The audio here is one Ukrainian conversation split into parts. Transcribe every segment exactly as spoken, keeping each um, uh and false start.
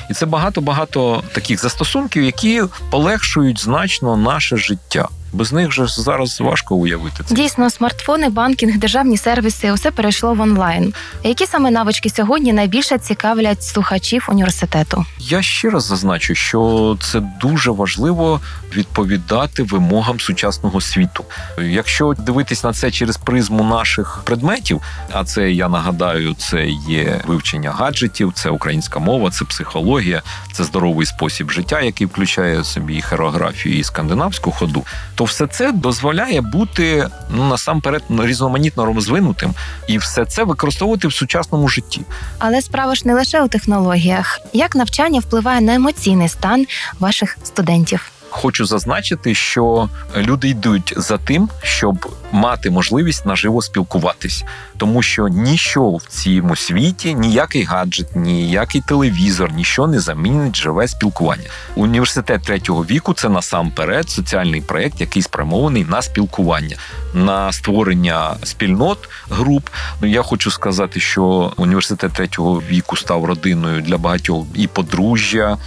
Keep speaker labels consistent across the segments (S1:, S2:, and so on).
S1: І це багато-багато таких застосунків, які полегшують значно наше життя. Без них же зараз важко уявити це.
S2: Дійсно, смартфони, банкінг, державні сервіси – усе перейшло в онлайн. Які саме навички сьогодні найбільше цікавлять слухачів університету?
S1: Я ще раз зазначу, що це дуже важливо відповідати вимогам сучасного світу. Якщо дивитись на це через призму наших предметів, а це, я нагадаю, це є вивчення гаджетів, це українська мова, це психологія, це здоровий спосіб життя, який включає в собі і хореографію, і скандинавську ходу, то все це дозволяє бути, ну, насамперед, різноманітно розвинутим і все це використовувати в сучасному житті.
S2: Але справа ж не лише у технологіях. Як навчання впливає на емоційний стан ваших студентів?
S1: Хочу зазначити, що люди йдуть за тим, щоб мати можливість наживо спілкуватись. Тому що ніщо в цьому світі, ніякий гаджет, ніякий телевізор, ніщо не замінить живе спілкування. Університет третього віку – це насамперед соціальний проєкт, який спрямований на спілкування, на створення спільнот, груп. Я хочу сказати, що університет третього віку став родиною для багатьох і подружжя,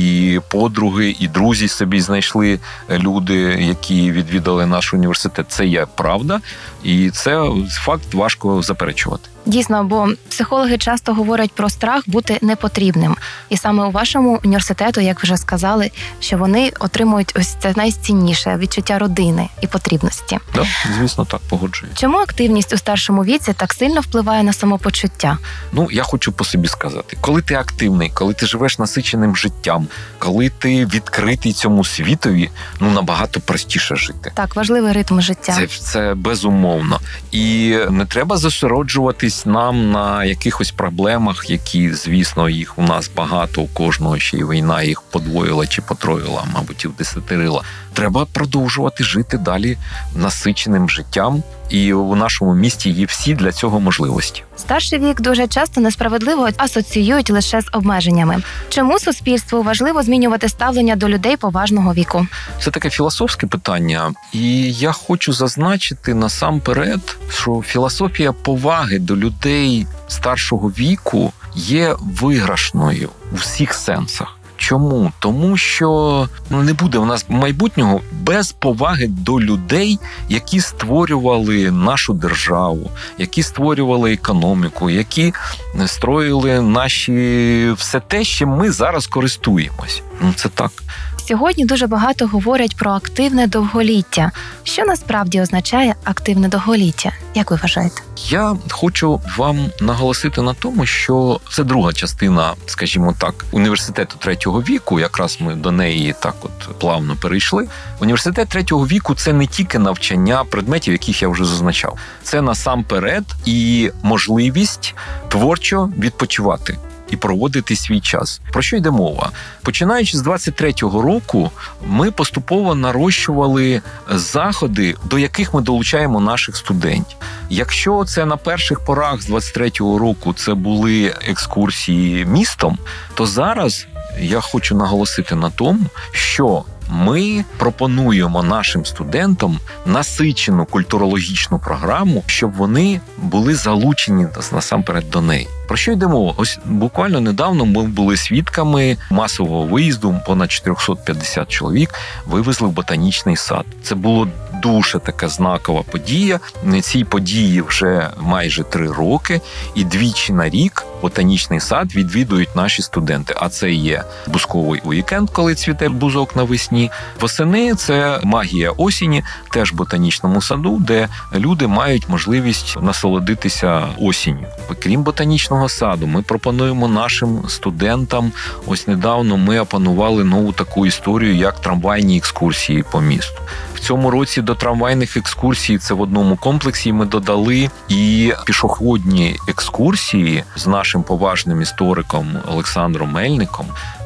S1: і подруги, і друзі собі знайшли люди, які відвідали наш університет. Це є правда, і це факт важко заперечувати.
S2: Дійсно, бо психологи часто говорять про страх бути непотрібним. І саме у вашому університету, як вже сказали, що вони отримують ось це найцінніше – відчуття родини і потрібності.
S1: Так, звісно, так, погоджуюсь.
S2: Чому активність у старшому віці так сильно впливає на самопочуття?
S1: Ну, я хочу по собі сказати. Коли ти активний, коли ти живеш насиченим життям, коли ти відкритий цьому світові, ну, набагато простіше жити.
S2: Так, важливий ритм життя.
S1: Це, це безумовно. І не треба зосереджуватись нам на якихось проблемах, які, звісно, їх у нас багато, у кожного ще й війна їх подвоїла чи потроїла, мабуть, і вдесятерила. Треба продовжувати жити далі насиченим життям, і у нашому місті є всі для цього можливості.
S2: Старший вік дуже часто несправедливо асоціюють лише з обмеженнями. Чому суспільству важливо змінювати ставлення до людей поважного віку?
S1: Це таке філософське питання, і я хочу зазначити насамперед, що філософія поваги до людей старшого віку є виграшною у всіх сенсах. Чому? Тому що ну, не буде в нас майбутнього без поваги до людей, які створювали нашу державу, які створювали економіку, які строїли наші все те, чим ми зараз користуємось. Ну, це так.
S2: Сьогодні дуже багато говорять про активне довголіття. Що насправді означає активне довголіття? Як ви вважаєте?
S1: Я хочу вам наголосити на тому, що це друга частина, скажімо так, університету третього віку, якраз ми до неї так от плавно перейшли. Університет третього віку – це не тільки навчання предметів, яких я вже зазначав. Це насамперед і можливість творчо відпочивати і проводити свій час. Про що йде мова? Починаючи з двадцять третього року, ми поступово нарощували заходи, до яких ми долучаємо наших студентів. Якщо це на перших порах з двадцять третього року це були екскурсії містом, то зараз я хочу наголосити на тому, що ми пропонуємо нашим студентам насичену культурологічну програму, щоб вони були залучені насамперед до неї. Про що йде мова? Ось буквально недавно ми були свідками масового виїзду, понад чотириста п'ятдесят чоловік вивезли в ботанічний сад. Це було дуже така знакова подія. Цій події вже майже три роки, і двічі на рік ботанічний сад відвідують наші студенти. А це є бузковий уікенд, коли цвіте бузок навесні. Восени – це магія осені, теж в ботанічному саду, де люди мають можливість насолодитися осінню. Крім ботанічного саду, ми пропонуємо нашим студентам, ось недавно ми опанували нову таку історію, як трамвайні екскурсії по місту. В цьому році до трамвайних екскурсій, це в одному комплексі, ми додали і пішохідні екскурсії з нашим поважним істориком Олександром Мельником,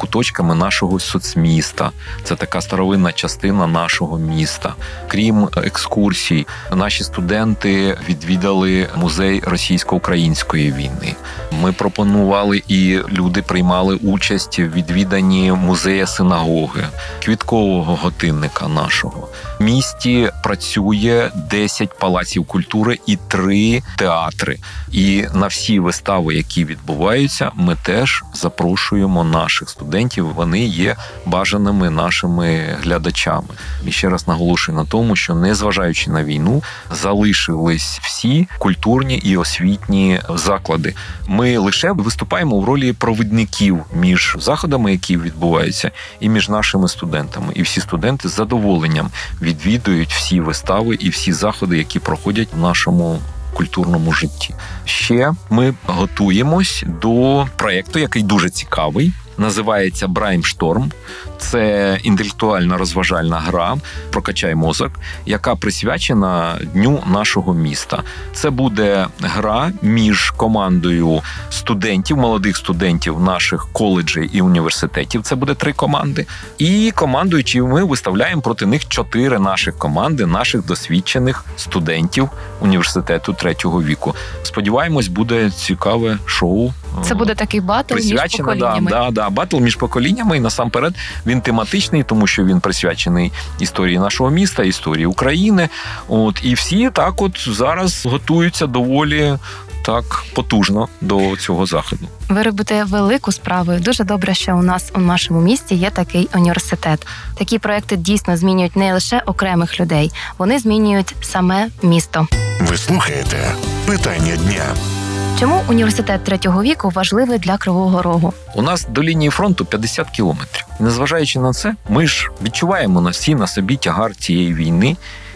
S1: куточками нашого соцміста. Це така старовинна частина нашого міста. Крім екскурсій, наші студенти відвідали музей російсько-української війни. Ми пропонували, і люди приймали участь в відвіданні музея синагоги, квіткового годинника нашого. В місті працює десять палаців культури і три театри. І на всі вистави, які відбуваються, ми теж запрошуємо наших студентів. Вони є бажаними нашими глядачами. І ще раз наголошую на тому, що незважаючи на війну, залишились всі культурні і освітні заклади. Ми лише виступаємо в ролі провідників між заходами, які відбуваються, і між нашими студентами. І всі студенти з задоволенням відвідують всі вистави і всі заходи, які проходять в нашому культурному житті. Ще ми готуємось до проєкту, який дуже цікавий. Називається «Браймшторм». Це інтелектуальна розважальна гра «Прокачай мозок», яка присвячена Дню нашого міста. Це буде гра між командою студентів, молодих студентів наших коледжів і університетів. Це буде три команди. І командою, чи ми виставляємо проти них чотири наших команди, наших досвідчених студентів університету третього віку. Сподіваємось, буде цікаве шоу.
S2: Це буде такий батл між поколіннями.
S1: Да, да, да, батл між поколіннями, і насамперед він тематичний, тому що він присвячений історії нашого міста, історії України. От, і всі так от зараз готуються доволі так потужно до цього заходу.
S2: Ви робите велику справу. Дуже добре, що у нас у нашому місті є такий університет. Такі проекти дійсно змінюють не лише окремих людей, вони змінюють саме місто.
S3: Ви слухаєте «Питання дня».
S2: Чому університет третього віку важливий для Кривого Рогу?
S1: У нас до лінії фронту п'ятдесят кілометрів. І незважаючи на це, ми ж відчуваємо на всі на собі тягар цієї війни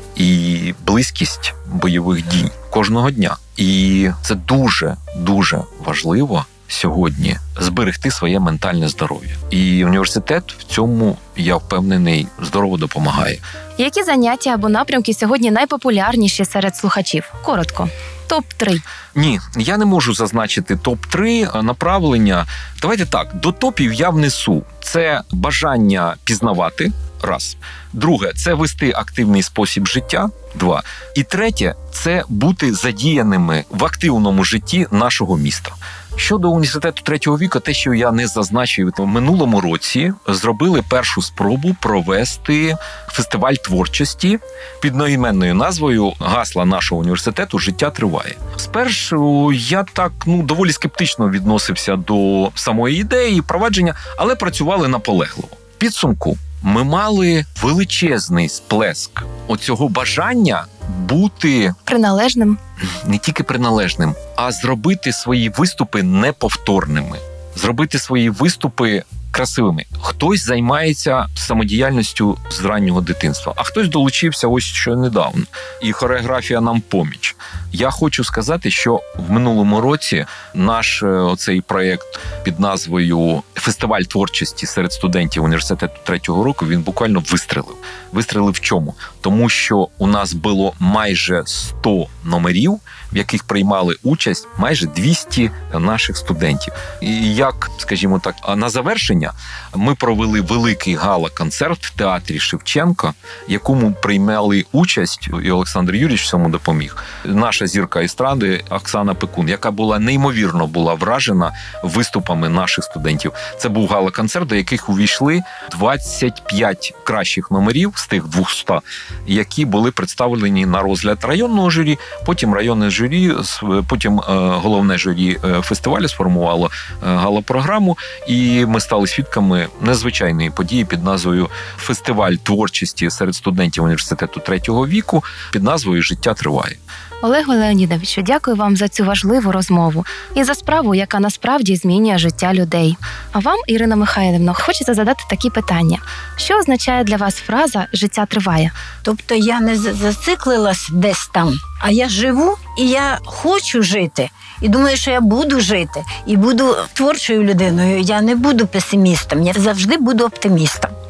S1: і близькість бойових дій кожного дня. І це дуже-дуже важливо сьогодні зберегти своє ментальне здоров'я. І університет в цьому, я впевнений, здорово допомагає.
S2: Які заняття або напрямки сьогодні найпопулярніші серед слухачів? Коротко. топ три.
S1: Ні, я не можу зазначити топ три направлення. Давайте так, до топів я внесу. Це бажання пізнавати, раз. Друге, це вести активний спосіб життя, два. І третє, це бути задіяними в активному житті нашого міста. Щодо університету третього віку, те, що я не зазначив, в минулому році зробили першу спробу провести фестиваль творчості під одноіменною назвою гасла нашого університету «Життя триває». Спершу я так, ну, доволі скептично відносився до самої ідеї, провадження, але працювали наполегливо. В підсумку ми мали величезний сплеск оцього бажання бути
S2: приналежним.
S1: Не тільки приналежним, а зробити свої виступи неповторними. Зробити свої виступи красивими. Хтось займається самодіяльністю з раннього дитинства, а хтось долучився ось що недавно. І хореографія нам поміч. Я хочу сказати, що в минулому році наш оцей проєкт під назвою «Фестиваль творчості серед студентів університету третього року» він буквально вистрелив. Вистрелив в чому? Тому що у нас було майже сто номерів, в яких приймали участь майже двісті наших студентів. І як, скажімо так, на завершення ми провели великий гала-концерт в театрі Шевченка, якому приймали участь, і Олександр Юрійович цьому допоміг, наша зірка естради Оксана Пекун, яка була неймовірно була вражена виступами наших студентів. Це був гала-концерт, до яких увійшли двадцять п'ять кращих номерів з тих двохсот, які були представлені на розгляд районного журі, потім районне журі, потім головне журі фестивалю сформувало гала-програму, і ми стали свідками незвичайної події під назвою «Фестиваль творчості серед студентів університету третього віку» під назвою «Життя триває».
S2: Олегу Леонідовичу, дякую вам за цю важливу розмову і за справу, яка насправді змінює життя людей. А вам, Ірина Михайлівна, хочеться задати такі питання. Що означає для вас фраза «життя триває»?
S4: Тобто я не зациклилась десь там, а я живу і я хочу жити. І думаю, що я буду жити. І буду творчою людиною. Я не буду песимістом, я завжди буду оптимістом.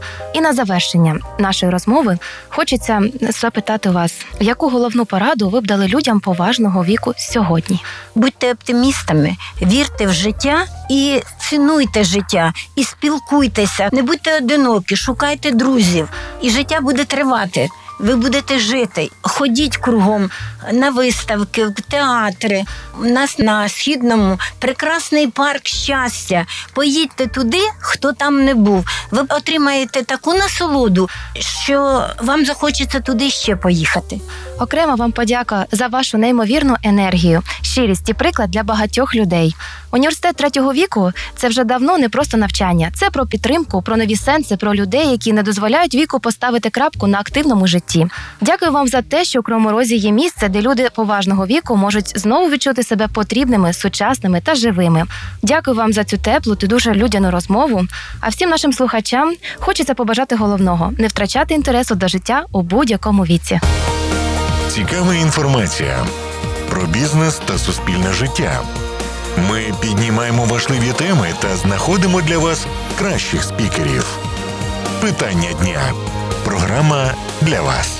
S2: І на завершення нашої розмови хочеться запитати вас, яку головну пораду ви б дали людям поважного віку сьогодні?
S4: Будьте оптимістами, вірте в життя і цінуйте життя, і спілкуйтеся. Не будьте одинокі, шукайте друзів, і життя буде тривати. Ви будете жити. Ходіть кругом на виставки, в театри. У нас на Східному прекрасний парк щастя. Поїдьте туди, хто там не був. Ви отримаєте таку насолоду, що вам захочеться туди ще поїхати.
S2: Окрема вам подяка за вашу неймовірну енергію, щирість і приклад для багатьох людей. Університет третього віку – це вже давно не просто навчання. Це про підтримку, про нові сенси, про людей, які не дозволяють віку поставити крапку на активному житті. Дякую вам за те, що у Кривому Розі є місце, де люди поважного віку можуть знову відчути себе потрібними, сучасними та живими. Дякую вам за цю теплу та дуже людяну розмову. А всім нашим слухачам хочеться побажати головного – не втрачати інтересу до життя у будь-якому віці.
S3: Цікава інформація про бізнес та суспільне життя. Ми піднімаємо важливі теми та знаходимо для вас кращих спікерів. Питання дня. Програма для вас.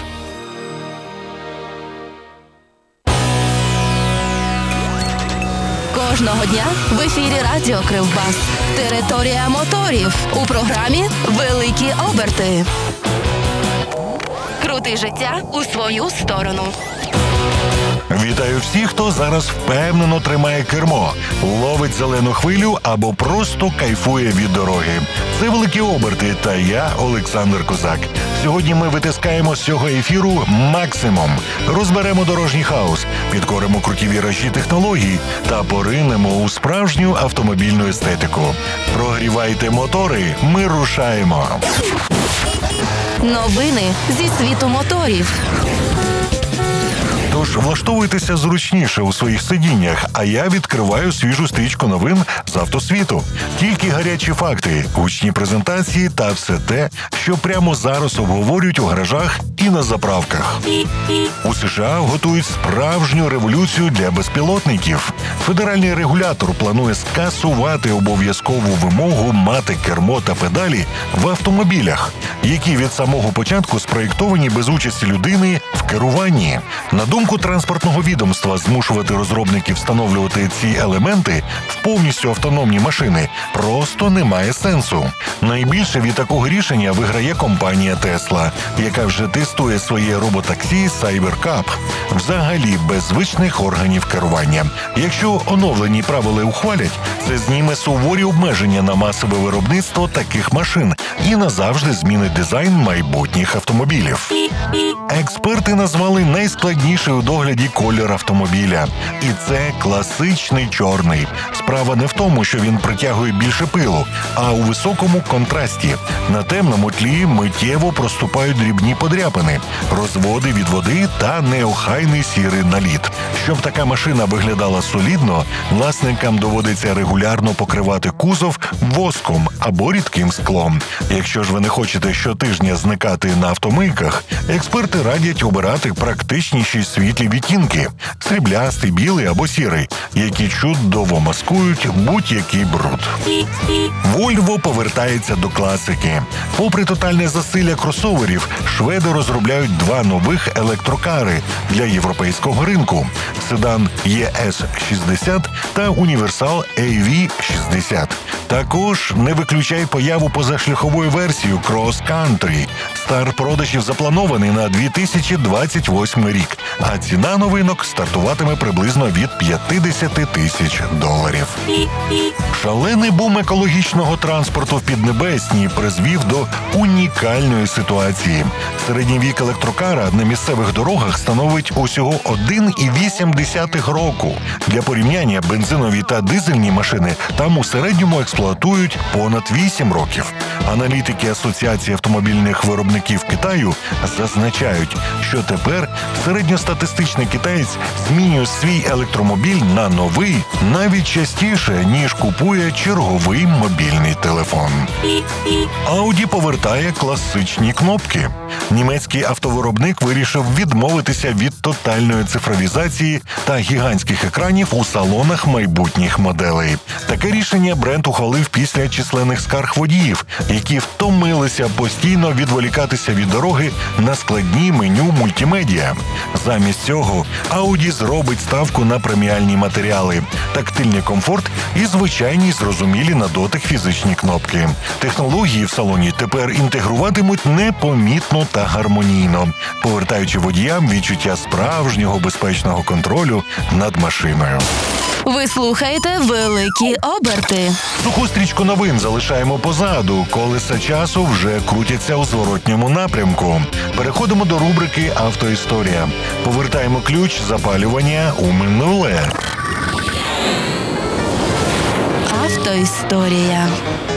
S5: Кожного дня в ефірі Радіо Кривбас. Територія моторів. У програмі «Великі оберти». Крути життя у свою сторону.
S3: Вітаю всіх, хто зараз впевнено тримає кермо, ловить зелену хвилю або просто кайфує від дороги. Це «Великі оберти» та я, Олександр Козак. Сьогодні ми витискаємо з цього ефіру максимум. Розберемо дорожній хаос, підкоримо круті віражі технологій та поринемо у справжню автомобільну естетику. Прогрівайте мотори, ми рушаємо.
S5: Новини зі світу моторів.
S3: Тож влаштовуйтеся зручніше у своїх сидіннях, а я відкриваю свіжу стрічку новин з автосвіту. Тільки гарячі факти, гучні презентації та все те, що прямо зараз обговорюють у гаражах і на заправках. У США готують справжню революцію для безпілотників. Федеральний регулятор планує скасувати обов'язкову вимогу мати кермо та педалі в автомобілях, які від самого початку спроєктовані без участі людини в керуванні. На думку транспортного відомства, змушувати розробників встановлювати ці елементи в повністю автономні машини просто немає сенсу. Найбільше від такого рішення виграє компанія Tesla, яка вже тестує своє роботаксі Cybercab, взагалі без звичних органів керування. Якщо оновлені правила ухвалять, це зніме суворі обмеження на масове виробництво таких машин і назавжди змінить дизайн майбутніх автомобілів. Експерти назвали найскладніший у догляді колір автомобіля. І це класичний чорний. Справа не в тому, що він притягує більше пилу, а у високому контрасті. На темному тлі миттєво проступають дрібні подряпини, розводи від води та неохайний сірий наліт. Щоб така машина виглядала солідно, власникам доводиться регулярно покривати кузов воском або рідким склом. Якщо ж ви не хочете щотижня зникати на автомийках, експерти радять обирати практичніші світлі відтінки – сріблястий, білий або сірий, які чудово маскують будь-який бруд. Volvo повертається до класики. Попри тотальне засилля кросоверів, шведи розробляють два нових електрокари для європейського ринку – седан і ес шістдесят та універсал ей ві шістдесят. Також не виключай появу позашляхової версії Cross Country. Старт продажів запланований на дві тисячі двадцять восьмий рік, а ціна новинок стартуватиме приблизно від п'ятдесят тисяч доларів. Шалений бум екологічного транспорту в Піднебесній призвів до унікальної ситуації. Середній вік електрокара на місцевих дорогах становить усього один цілих вісім десятих року. Для порівняння, бензинові та дизельні машини там у середньому експлуатують понад вісім років. Аналітики Асоціації автомобільних виробників Китаю зазначають, що що тепер середньостатистичний китаєць змінює свій електромобіль на новий навіть частіше, ніж купує черговий мобільний телефон. Audi повертає класичні кнопки. Німецький автовиробник вирішив відмовитися від тотальної цифровізації та гігантських екранів у салонах майбутніх моделей. Таке рішення бренд ухвалив після численних скарг водіїв, які втомилися постійно відволікатися від дороги на складні меню мультимедіа. Замість цього Audi зробить ставку на преміальні матеріали, тактильний комфорт і звичайні зрозумілі на дотик фізичні кнопки. Технології в салоні тепер інтегруватимуть непомітно та гармонійно, повертаючи водіям відчуття справжнього безпечного контролю над машиною.
S5: Ви слухаєте «Великі оберти».
S3: Суху стрічку новин залишаємо позаду. Колеса часу вже крутяться у зворотньому напрямку. Переходимо до рубрики «Автоісторія». Повертаємо ключ запалювання у минуле.
S5: Автоісторія.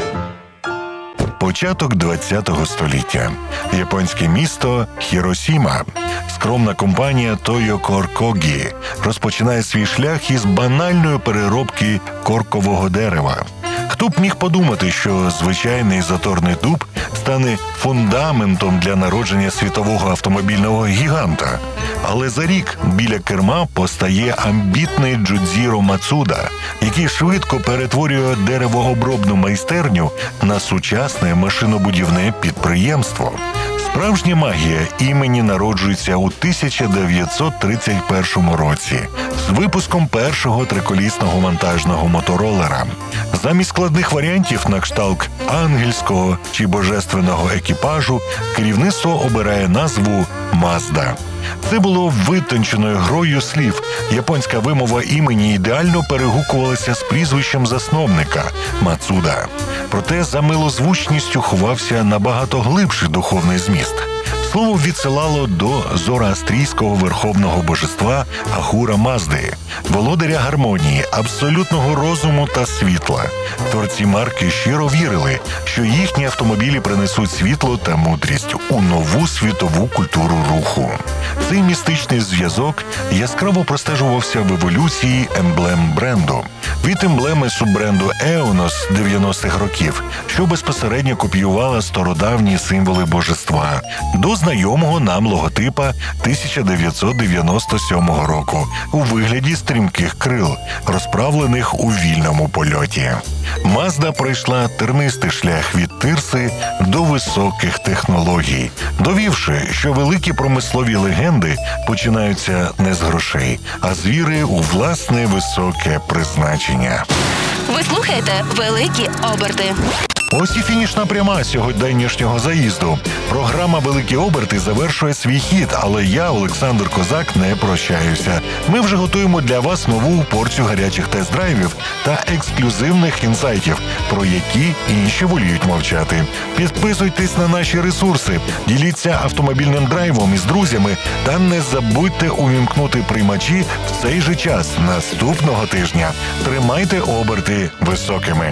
S3: Початок ХХ століття. Японське місто Хіросіма. Скромна компанія Тойо Коркогі розпочинає свій шлях із банальної переробки коркового дерева. Хто б міг подумати, що звичайний заторний дуб стане фундаментом для народження світового автомобільного гіганта. Але за рік біля керма постає амбітний Джудзіро Мацуда, який швидко перетворює деревообробну майстерню на сучасне машинобудівне підприємство. Справжня магія імені народжується у тисяча дев'ятсот тридцять першому році з випуском першого триколісного монтажного моторолера. Замість складних варіантів на кшталт ангельського чи божественного екіпажу керівництво обирає назву «Мазда». Це було витонченою грою слів. Японська вимова імені ідеально перегукувалася з прізвищем засновника – Мацуда. Проте за милозвучністю ховався набагато глибший духовний зміст. Слово відсилало до зороастрійського верховного божества Ахура Мазди, володаря гармонії, абсолютного розуму та світла. Творці марки щиро вірили, що їхні автомобілі принесуть світло та мудрість у нову світову культуру руху. Цей містичний зв'язок яскраво простежувався в еволюції емблем бренду. Від емблеми суббренду Еонос дев'яностих років, що безпосередньо копіювала стародавні символи божества, до знайомого нам логотипа тисяча дев'ятсот дев'яносто сьомого року у вигляді стрімких крил, розправлених у вільному польоті. Мазда пройшла тернистий шлях від тирси до високих технологій, довівши, що великі промислові легенди починаються не з грошей, а з віри у власне високе призначення.
S5: Ви слухаєте «Великі оберти».
S3: Ось і фінішна пряма сьогоднішнього заїзду. Програма «Великі оберти» завершує свій хід, але я, Олександр Козак, не прощаюся. Ми вже готуємо для вас нову порцію гарячих тест-драйвів та ексклюзивних інсайтів, про які інші воліють мовчати. Підписуйтесь на наші ресурси, діліться автомобільним драйвом із друзями та не забудьте увімкнути приймачі в цей же час наступного тижня. Тримайте оберти високими.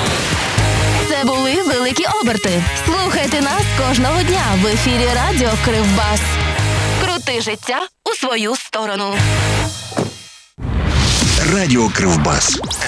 S5: Це були «Великі оберти». Слухайте нас кожного дня в ефірі Радіо Кривбас. Крути життя у свою сторону.
S6: Радіо Кривбас.